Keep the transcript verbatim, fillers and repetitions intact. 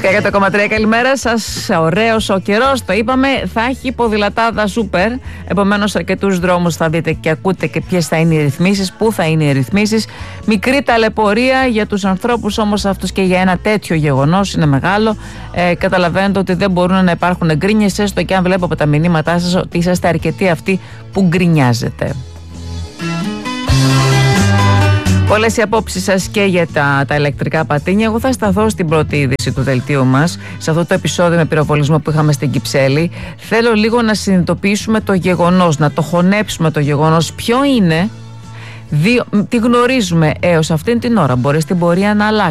δεκαέξι κόμμα τρία, καλημέρα σας. Ωραίος ο καιρός, το είπαμε, θα έχει ποδηλατάδα σούπερ. Επομένως, αρκετούς δρόμους θα δείτε και ακούτε και ποιες θα είναι οι ρυθμίσεις, πού θα είναι οι ρυθμίσεις. Μικρή ταλαιπωρία για τους ανθρώπους όμως αυτούς και για ένα τέτοιο γεγονός είναι μεγάλο. Ε, καταλαβαίνετε ότι δεν μπορούν να υπάρχουν γκρίνιες, έστω και αν βλέπω από τα μηνύματά σας ότι είσαστε αρκετοί αυτοί που γκρινιάζετε. Πολλές οι απόψεις σας και για τα, τα ηλεκτρικά πατίνια. Εγώ θα σταθώ στην πρώτη είδηση του δελτίου μας, σε αυτό το επεισόδιο με πυροβολισμό που είχαμε στην Κυψέλη. Θέλω λίγο να συνειδητοποιήσουμε το γεγονός, να το χωνέψουμε το γεγονός. Ποιο είναι, δύο, τι γνωρίζουμε έως αυτήν την ώρα. Μπορεί στην πορεία να αλλάξει.